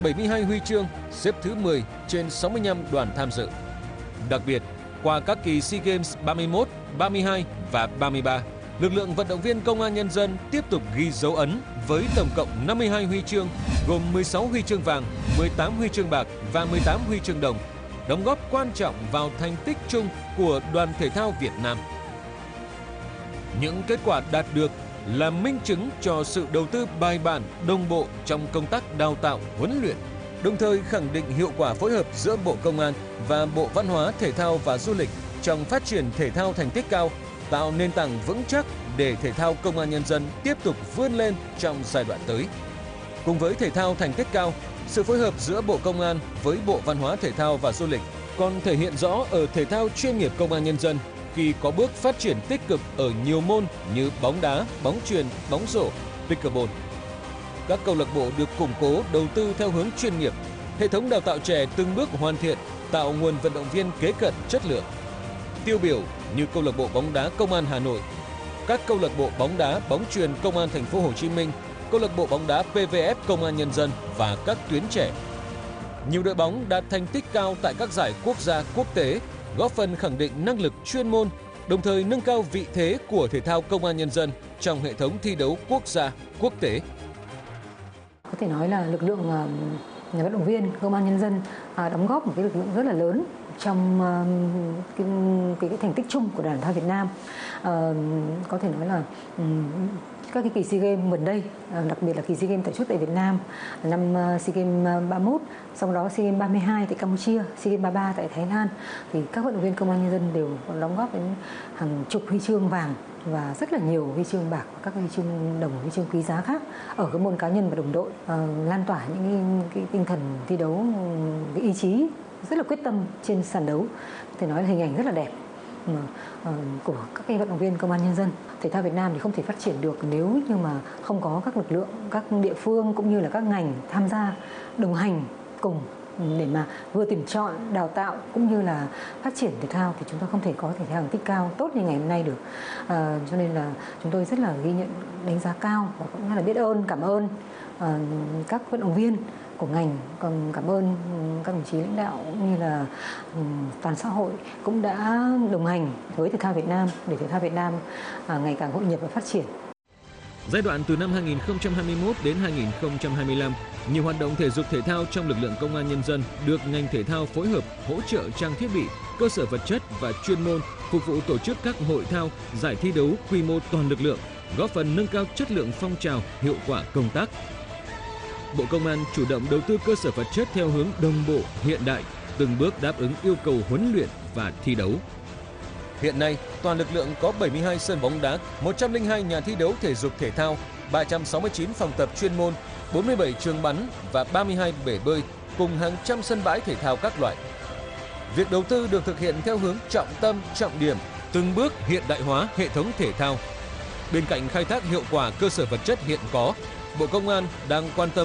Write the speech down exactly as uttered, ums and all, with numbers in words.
bảy mươi hai huy chương, xếp thứ mười trên sáu mươi lăm đoàn tham dự. Đặc biệt, qua các kỳ SEA Games ba mươi mốt, ba mươi hai và ba mươi ba, lực lượng vận động viên Công an Nhân dân tiếp tục ghi dấu ấn với tổng cộng năm mươi hai huy chương, gồm mười sáu huy chương vàng, mười tám huy chương bạc và mười tám huy chương đồng, đóng góp quan trọng vào thành tích chung của đoàn thể thao Việt Nam. Những kết quả đạt được là minh chứng cho sự đầu tư bài bản, đồng bộ trong công tác đào tạo, huấn luyện, đồng thời khẳng định hiệu quả phối hợp giữa Bộ Công an và Bộ Văn hóa, Thể thao và Du lịch trong phát triển thể thao thành tích cao, tạo nền tảng vững chắc để thể thao Công an Nhân dân tiếp tục vươn lên trong giai đoạn tới. Cùng với thể thao thành tích cao, sự phối hợp giữa Bộ Công an với Bộ Văn hóa, Thể thao và Du lịch còn thể hiện rõ ở thể thao chuyên nghiệp Công an Nhân dân khi có bước phát triển tích cực ở nhiều môn như bóng đá, bóng chuyền, bóng rổ, pickleball. Các câu lạc bộ được củng cố đầu tư theo hướng chuyên nghiệp, hệ thống đào tạo trẻ từng bước hoàn thiện, tạo nguồn vận động viên kế cận chất lượng. Tiêu biểu như câu lạc bộ bóng đá Công an Hà Nội, các câu lạc bộ bóng đá, bóng chuyền Công an Thành phố Hồ Chí Minh, câu lạc bộ bóng đá pê vê ép Công an Nhân dân và các tuyến trẻ. Nhiều đội bóng đạt thành tích cao tại các giải quốc gia, quốc tế, góp phần khẳng định năng lực chuyên môn, đồng thời nâng cao vị thế của thể thao Công an Nhân dân trong hệ thống thi đấu quốc gia, quốc tế. Có thể nói là lực lượng nhà vận động viên Công an Nhân dân đóng góp một cái lực lượng rất là lớn trong cái, cái, cái thành tích chung của đoàn thể thao Việt Nam. À, có thể nói là các cái kỳ SEA Games gần đây, đặc biệt là kỳ SEA Games tổ chức tại Việt Nam, năm SEA Games ba mươi mốt, sau đó SEA Games ba mươi hai tại Campuchia, SEA Games ba mươi ba tại Thái Lan, thì các vận động viên Công an Nhân dân đều đóng góp đến hàng chục huy chương vàng và rất là nhiều huy chương bạc và các huy chương đồng, huy chương quý giá khác ở các môn cá nhân và đồng đội, à, lan tỏa những cái, cái tinh thần thi đấu, cái ý chí rất là quyết tâm trên sàn đấu. Có thể nói là hình ảnh rất là đẹp mà, uh, của các cái vận động viên Công an Nhân dân. Thể thao Việt Nam thì không thể phát triển được nếu như mà không có các lực lượng, các địa phương cũng như là các ngành tham gia đồng hành cùng để mà vừa tuyển chọn, đào tạo cũng như là phát triển thể thao, thì chúng ta không thể có thể thao thành tích cao tốt như ngày hôm nay được. À, cho nên là chúng tôi rất là ghi nhận, đánh giá cao và cũng là biết ơn, cảm ơn à, các vận động viên của ngành, còn cảm ơn các đồng chí lãnh đạo cũng như là toàn xã hội cũng đã đồng hành với thể thao Việt Nam để thể thao Việt Nam à, ngày càng hội nhập và phát triển. Giai đoạn từ năm hai nghìn không trăm hai mươi mốt đến hai nghìn không trăm hai mươi lăm, nhiều hoạt động thể dục thể thao trong lực lượng Công an Nhân dân được ngành thể thao phối hợp hỗ trợ trang thiết bị, cơ sở vật chất và chuyên môn phục vụ tổ chức các hội thao, giải thi đấu quy mô toàn lực lượng, góp phần nâng cao chất lượng phong trào, hiệu quả công tác. Bộ Công an chủ động đầu tư cơ sở vật chất theo hướng đồng bộ, hiện đại, từng bước đáp ứng yêu cầu huấn luyện và thi đấu. Hiện nay, toàn lực lượng có bảy mươi hai sân bóng đá, một trăm lẻ hai nhà thi đấu thể dục thể thao, ba trăm sáu mươi chín phòng tập chuyên môn, bốn mươi bảy trường bắn và ba mươi hai bể bơi, cùng hàng trăm sân bãi thể thao các loại. Việc đầu tư được thực hiện theo hướng trọng tâm, trọng điểm, từng bước hiện đại hóa hệ thống thể thao. Bên cạnh khai thác hiệu quả cơ sở vật chất hiện có, Bộ Công an đang quan tâm